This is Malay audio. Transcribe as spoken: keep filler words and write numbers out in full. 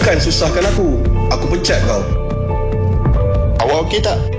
Takkan susahkan aku. Aku pecat kau. Awak okey tak?